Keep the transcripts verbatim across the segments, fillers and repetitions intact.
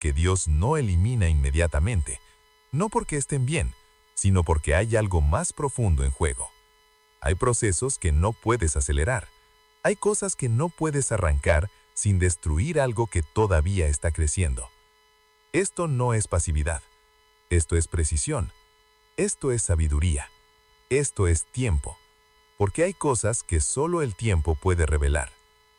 que Dios no elimina inmediatamente, no porque estén bien, sino porque hay algo más profundo en juego. Hay procesos que no puedes acelerar. Hay cosas que no puedes arrancar sin destruir algo que todavía está creciendo. Esto no es pasividad. Esto es precisión. Esto es sabiduría. Esto es tiempo. Porque hay cosas que solo el tiempo puede revelar.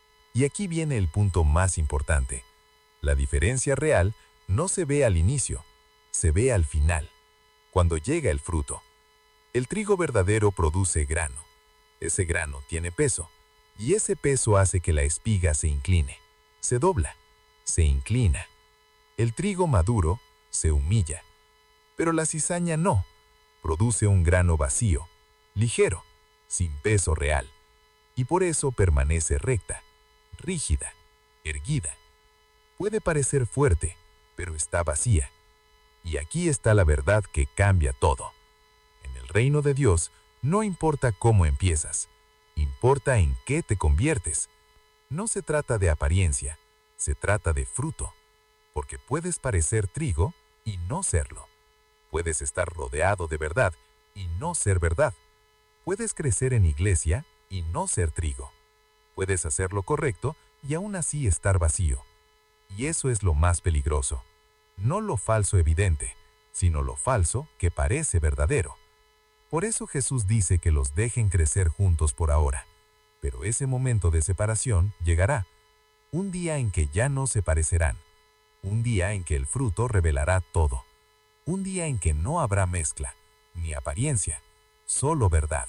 Y aquí viene el punto más importante. La diferencia real no se ve al inicio, se ve al final, cuando llega el fruto. El trigo verdadero produce grano. Ese grano tiene peso, y ese peso hace que la espiga se incline, se dobla, se inclina. El trigo maduro se humilla, pero la cizaña no. Produce un grano vacío, ligero, sin peso real, y por eso permanece recta, rígida, erguida. Puede parecer fuerte, pero está vacía. Y aquí está la verdad que cambia todo. En el reino de Dios, no importa cómo empiezas, importa en qué te conviertes. No se trata de apariencia, se trata de fruto, porque puedes parecer trigo y no serlo. Puedes estar rodeado de verdad y no ser verdad. Puedes crecer en iglesia y no ser trigo. Puedes hacer lo correcto y aún así estar vacío. Y eso es lo más peligroso. No lo falso evidente, sino lo falso que parece verdadero. Por eso Jesús dice que los dejen crecer juntos por ahora. Pero ese momento de separación llegará. Un día en que ya no se parecerán. Un día en que el fruto revelará todo. Un día en que no habrá mezcla, ni apariencia, solo verdad.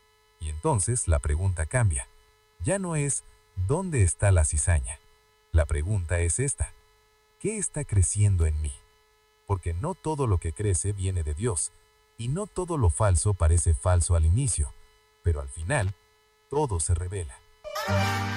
Y entonces la pregunta cambia. Ya no es ¿dónde está la cizaña? La pregunta es esta: ¿qué está creciendo en mí? Porque no todo lo que crece viene de Dios, y no todo lo falso parece falso al inicio, pero al final, todo se revela.